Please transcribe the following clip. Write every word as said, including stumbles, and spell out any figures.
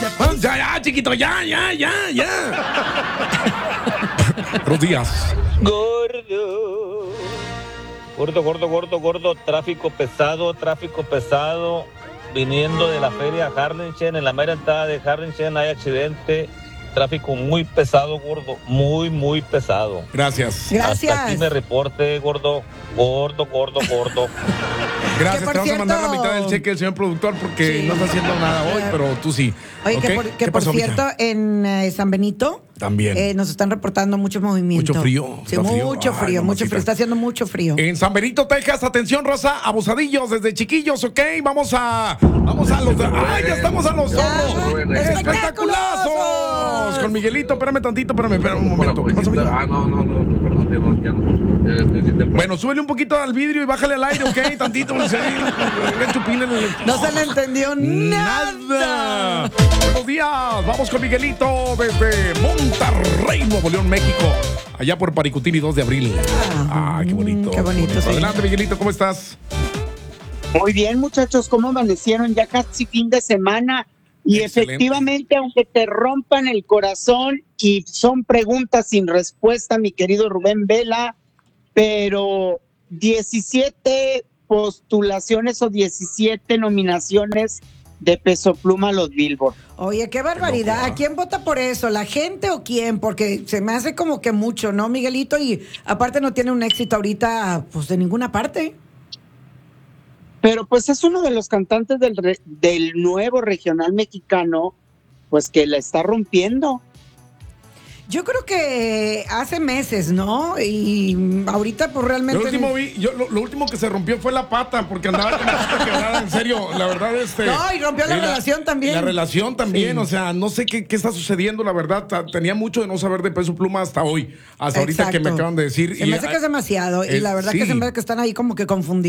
Ah, ya, ya, chiquito, ya, ya, ya, ya. Buenos días. Gordo. Gordo, gordo, gordo, gordo. Tráfico pesado, tráfico pesado. Viniendo de la feria Harlingen, en la mera entrada de Harlingen hay accidente. Tráfico muy pesado, gordo. Muy, muy pesado. Gracias. Gracias. Hasta aquí me reporte, gordo. Gordo, gordo, gordo. Gracias, Que te por vamos a mandar la cierto- mitad del cheque del señor productor porque Sí. no está haciendo nada hoy, pero tú sí. Oye, que ¿Ok? por, que ¿Qué por pasó, cierto, mija? en eh, San Benito También. eh, nos están reportando mucho movimiento. Mucho frío, Sí, está frío. mucho Ay, frío, mucho mamacita. frío. Está haciendo mucho frío. En San Benito, Texas, atención, raza, abusadillos desde chiquillos, ¿ok? Vamos a, vamos a los, ¡ay, ya estamos a los zorros! ¡Espectaculazos! Con Miguelito, espérame tantito, espérame, espérame un momento. ¿Qué pasó, Miguel? Ah, no, no, no, perdón, ya no, ya no. Eh, eh, eh, Bueno, súbele un poquito al vidrio y bájale al aire, ¿ok? Tantito, no sé, le chupín en el- No se le entendió nada. Nada. Buenos días, vamos con Miguelito desde Monterrey, Nuevo León, México. Allá por Paricutini, dos de abril. Ah, qué bonito. qué bonito, sí. Adelante, Miguelito, ¿cómo estás? Muy bien, muchachos, ¿cómo amanecieron? Ya casi fin de semana. Y Excelente. efectivamente, aunque te rompan el corazón y son preguntas sin respuesta, mi querido Rubén Vela, pero diecisiete postulaciones o diecisiete nominaciones de Peso Pluma a los Billboard. Oye, qué barbaridad. locura. ¿Quién vota por eso? ¿La gente o quién? Porque se me hace como que mucho, ¿no, Miguelito? Y aparte no tiene un éxito ahorita, pues de ninguna parte. Pero pues es uno de los cantantes del, re- del nuevo regional mexicano, pues que la está rompiendo. Yo creo que hace meses, ¿no? Y ahorita pues realmente... Lo último, vi, yo, lo, lo último que se rompió fue la pata, porque andaba con la chica quebrada, en serio, la verdad, este... No, y rompió la relación también. La relación también, Sí. o sea, no sé qué, qué está sucediendo, la verdad, ta- tenía mucho de no saber de Peso Pluma hasta hoy, hasta ahorita que me Exacto. acaban de decir. Se me hace que es demasiado y eh, la verdad sí. que se me hace que están ahí como que confundidos.